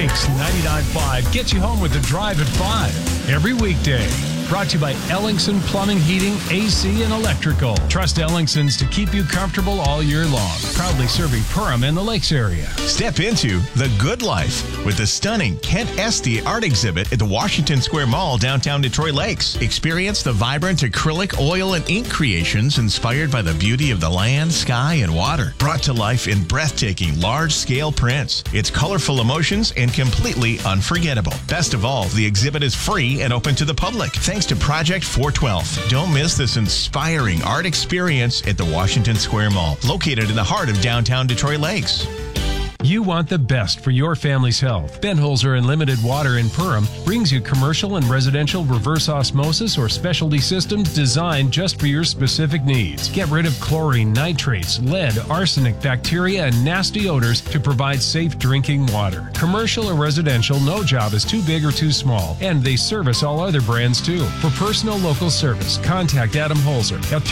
Lakes 99.5 gets you home with the drive at 5 every weekday. Brought to you by Ellingson Plumbing, Heating, AC, and Electrical. Trust Ellingson's to keep you comfortable all year long. Proudly serving Perham and the Lakes area. Step into the good life with the stunning Kent Esty art exhibit at the Washington Square Mall, downtown Detroit Lakes. Experience the vibrant acrylic, oil, and ink creations inspired by the beauty of the land, sky, and water. Brought to life in breathtaking, large-scale prints. It's colorful emotions and completely unforgettable. Best of all, the exhibit is free and open to the public. Thanks to Project 412. Don't miss this inspiring art experience at the Washington Square Mall, located in the heart of downtown Detroit Lakes. You want the best for your family's health. Benholzer Unlimited Water in Perham brings you commercial and residential reverse osmosis or specialty systems designed just for your specific needs. Get rid of chlorine, nitrates, lead, arsenic, bacteria, and nasty odors to provide safe drinking water. Commercial or residential, no job is too big or too small, and they service all other brands too. For personal local service, contact Adam Holzer at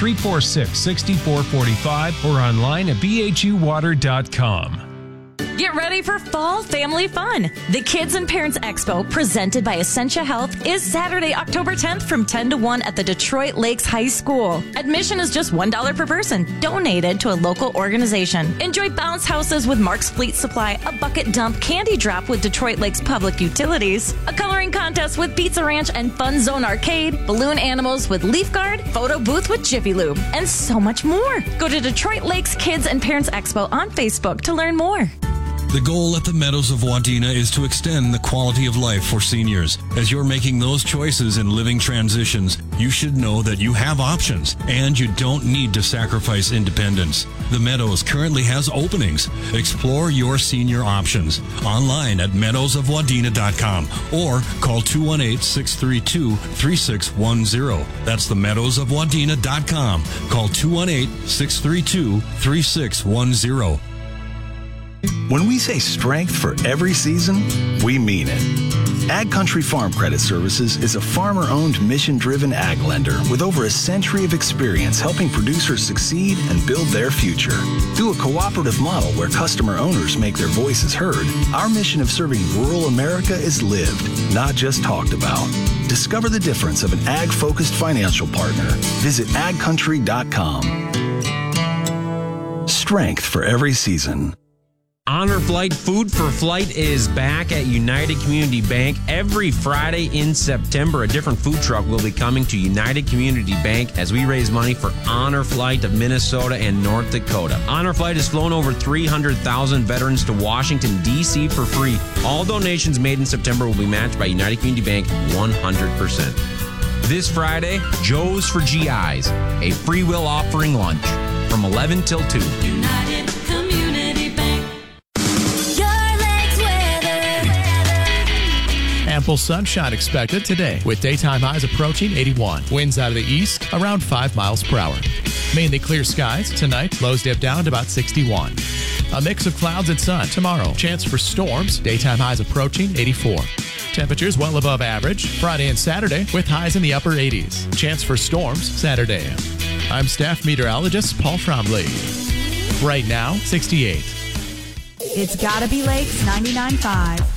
346-6445 or online at bhuwater.com. Get ready for fall family fun. The Kids and Parents Expo, presented by Essentia Health, is Saturday, October 10th from 10 to 1 at the Detroit Lakes High School. Admission is just $1 per person, donated to a local organization. Enjoy bounce houses with Mark's Fleet Supply, a bucket dump candy drop with Detroit Lakes Public Utilities, a coloring contest with Pizza Ranch and Fun Zone Arcade, balloon animals with Leaf Guard, photo booth with Jiffy Lube, and so much more. Go to Detroit Lakes Kids and Parents Expo on Facebook to learn more. The goal at the Meadows of Wadena is to extend the quality of life for seniors. As you're making those choices in living transitions, you should know that you have options and you don't need to sacrifice independence. The Meadows currently has openings. Explore your senior options online at meadowsofwadena.com or call 218-632-3610. That's the meadowsofwadena.com. Call 218-632-3610. When we say strength for every season, we mean it. Ag Country Farm Credit Services is a farmer-owned, mission-driven ag lender with over a century of experience helping producers succeed and build their future. Through a cooperative model where customer owners make their voices heard, our mission of serving rural America is lived, not just talked about. Discover the difference of an ag-focused financial partner. Visit agcountry.com. Strength for every season. Honor Flight Food for Flight is back at United Community Bank every Friday in September. A different food truck will be coming to United Community Bank as we raise money for Honor Flight of Minnesota and North Dakota. Honor Flight has flown over 300,000 veterans to Washington, D.C. for free. All donations made in September will be matched by United Community Bank 100%. This Friday, Joe's for GIs, a free will offering lunch from 11 till 2. United Community Bank. Ample sunshine expected today with daytime highs approaching 81. Winds out of the east around 5 miles per hour. Mainly clear skies tonight. Lows dip down to about 61. A mix of clouds and sun tomorrow. Chance for storms. Daytime highs approaching 84. Temperatures well above average Friday and Saturday with highs in the upper 80s. Chance for storms Saturday. I'm staff meteorologist Paul Trombley. Right now, 68. It's gotta be Lakes 99.5.